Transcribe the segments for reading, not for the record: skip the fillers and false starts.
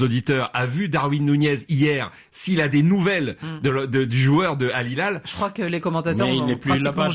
auditeurs, a vu Darwin Nunez hier, s'il a des nouvelles du joueur de Al Hilal. Je crois que les commentateurs mais il vont n'est plus là-bas,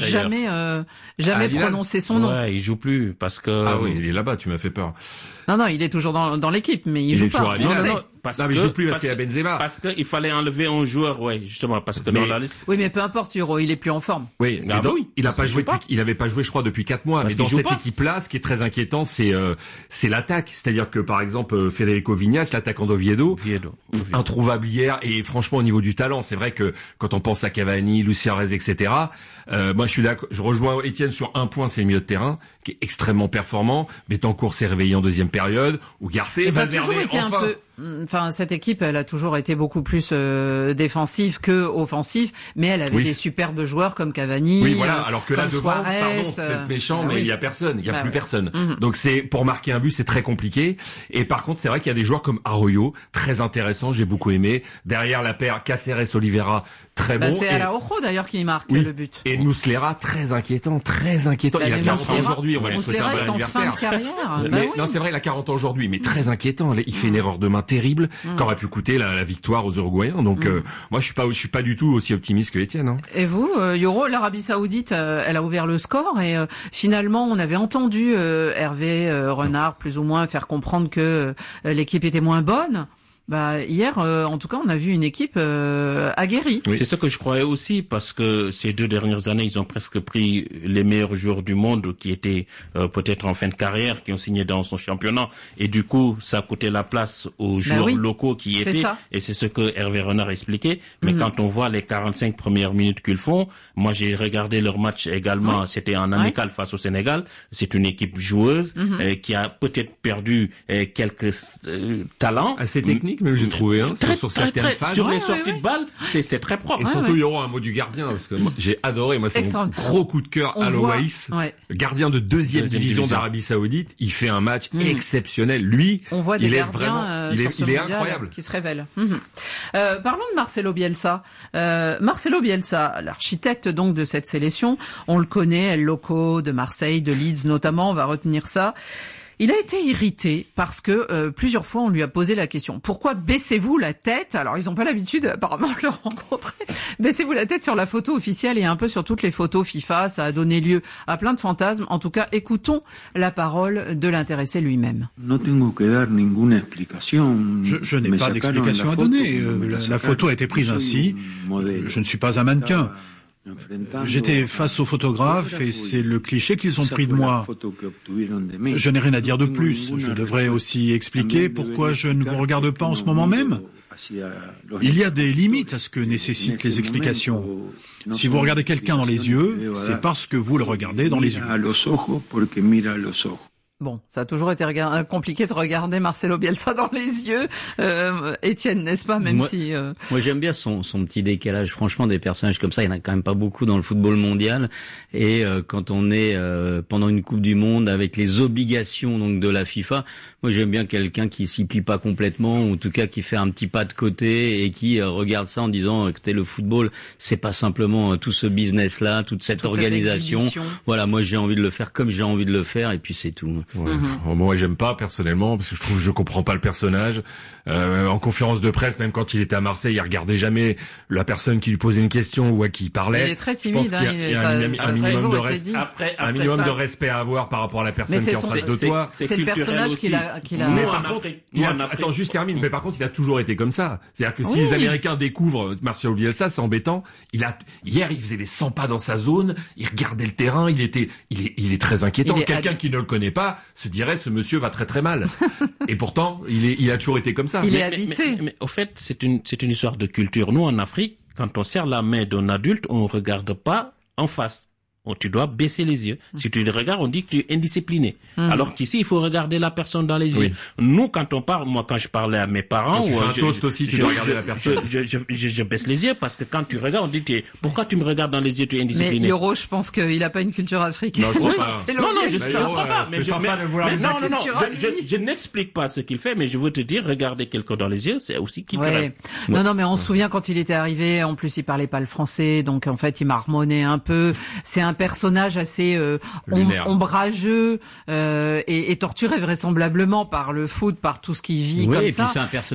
jamais prononcé son nom. Ouais, il joue plus parce que. Ah oui, il est là-bas, tu m'as fait peur. Non, il est toujours dans l'équipe, mais il joue pas. Toujours à Al Hilal. Non, mais il joue plus parce qu'il y a Benzema. Parce qu'il fallait enlever un joueur, ouais, justement, parce que dans la liste. Oui, mais peu importe, Euro, il est plus en forme. Oui, il a pas joué il avait pas joué, je crois, depuis 4 mois. Mais dans cette équipe-là, ce qui est très inquiétant, c'est l'attaque. C'est-à-dire que, par exemple, Federico Vignas, l'attaquant d'Oviedo, introuvable hier, et franchement, au niveau du talent, c'est vrai que quand on pense à Cavani, Lucien Rez, etc., moi, je suis d'accord, je rejoins Étienne sur un point, c'est le milieu de terrain, qui est extrêmement performant. Betancourt s'est réveillé en deuxième période, Ugarte, Valverde, enfin, cette équipe, elle a toujours été beaucoup plus défensive que offensive, mais elle avait des superbes joueurs comme Cavani, oui, voilà. Alors que là devant, Suarez, pardon, peut-être méchant, mais il y a personne, il y a plus personne. Donc c'est pour marquer un but, c'est très compliqué. Et par contre, c'est vrai qu'il y a des joueurs comme Arroyo, très intéressant, j'ai beaucoup aimé. Derrière la paire Cáceres-Oliveira, très bon. C'est Araujo d'ailleurs qui marque le but. Et Muslera, très inquiétant. Il a 40 ans aujourd'hui, on va lui souhaiter un bon anniversaire. Non, c'est vrai, il a 40 ans aujourd'hui, mais très inquiétant. Il fait une erreur de main terrible, qui aurait pu coûter la victoire aux Uruguayens. Donc moi, je suis pas du tout aussi optimiste que Étienne. Et vous, Yoro, l'Arabie Saoudite, elle a ouvert le score et finalement, on avait entendu Hervé Renard plus ou moins faire comprendre que l'équipe était moins bonne. Hier, en tout cas, on a vu une équipe aguerrie. Oui. C'est ce que je croyais aussi, parce que ces 2 dernières années, ils ont presque pris les meilleurs joueurs du monde qui étaient peut-être en fin de carrière, qui ont signé dans son championnat, et du coup, ça a coûté la place aux joueurs locaux qui y étaient, et c'est ce que Hervé Renard a expliqué. Mais quand on voit les 45 premières minutes qu'ils font, moi j'ai regardé leur match également, c'était en amical face au Sénégal, c'est une équipe joueuse qui a peut-être perdu quelques talents. Assez technique. Mais j'ai trouvé sur certaines phases. Sur les sorties de balles, c'est très propre. Et surtout, il y aura un mot du gardien, parce que moi, j'ai adoré. Moi, c'est mon gros coup de cœur à l'Oaïs. Gardien de deuxième division d'Arabie Saoudite. Il fait un match exceptionnel. Lui, on voit il est vraiment, il est incroyable. Qui se révèle. Parlons de Marcelo Bielsa. Marcelo Bielsa, l'architecte donc de cette sélection. On le connaît, El Loco de Marseille, de Leeds notamment. On va retenir ça. Il a été irrité parce que plusieurs fois on lui a posé la question. Pourquoi baissez-vous la tête? Alors ils n'ont pas l'habitude apparemment de le rencontrer. Baissez-vous la tête sur la photo officielle et un peu sur toutes les photos FIFA. Ça a donné lieu à plein de fantasmes. En tout cas, écoutons la parole de l'intéressé lui-même. Je n'ai pas d'explication à donner. La photo a été prise ainsi. Je ne suis pas un mannequin. J'étais face au photographe et c'est le cliché qu'ils ont pris de moi. Je n'ai rien à dire de plus. Je devrais aussi expliquer pourquoi je ne vous regarde pas en ce moment même. Il y a des limites à ce que nécessitent les explications. Si vous regardez quelqu'un dans les yeux, c'est parce que vous le regardez dans les yeux. Bon, ça a toujours été compliqué de regarder Marcelo Bielsa dans les yeux, Étienne, n'est-ce pas, si... Moi, j'aime bien son petit décalage. Franchement, des personnages comme ça, il n'y en a quand même pas beaucoup dans le football mondial. Et quand on est pendant une Coupe du Monde avec les obligations donc de la FIFA, moi, j'aime bien quelqu'un qui s'y plie pas complètement, ou en tout cas qui fait un petit pas de côté et qui regarde ça en disant, écoutez, le football, c'est pas simplement tout ce business-là, toute cette organisation. Voilà, moi, j'ai envie de le faire comme j'ai envie de le faire, et puis c'est tout. Ouais. Moi, j'aime pas personnellement parce que je comprends pas le personnage. En conférence de presse, même quand il était à Marseille, il regardait jamais la personne qui lui posait une question ou à qui il parlait. Il est très timide. Je pense qu'il y a un minimum de respect à avoir par rapport à la personne qui est en face de toi. C'est le personnage qu'il a. Mais par contre, attends, juste termine. Mais par contre, il a toujours été comme ça. C'est-à-dire que si les Américains découvrent Marcelo Bielsa, c'est embêtant. Hier, il faisait des 100 pas dans sa zone. Il regardait le terrain. Il est très inquiétant. Quelqu'un qui ne le connaît pas se dirait ce monsieur va très très mal. Et pourtant, il a toujours été comme ça. Il est habité. Mais au fait, c'est une histoire de culture. Nous, en Afrique, quand on serre la main d'un adulte, on ne regarde pas en face. Tu dois baisser les yeux. Si tu les regardes, on dit que tu es indiscipliné. Alors qu'ici, il faut regarder la personne dans les yeux. Nous, quand on parle, moi, quand je parlais à mes parents, tu fais un toast aussi, tu dois regarder la personne. Je baisse les yeux parce que quand tu regardes, on dit pourquoi tu me regardes dans les yeux, tu es indiscipliné. Mais Yoro, je pense qu'il a pas une culture africaine. Non, je crois pas. Je crois pas. Mais je n'explique pas ce qu'il fait, mais je veux te dire, regarder quelqu'un dans les yeux, c'est aussi qu'il fait. Non, mais on se souvient quand il était arrivé, en plus, il parlait pas le français, donc en fait, il marmonnait un peu. C'est un personnage assez ombrageux et torturé vraisemblablement par le foot, par tout ce qu'il vit comme ça. Et puis c'est un personnage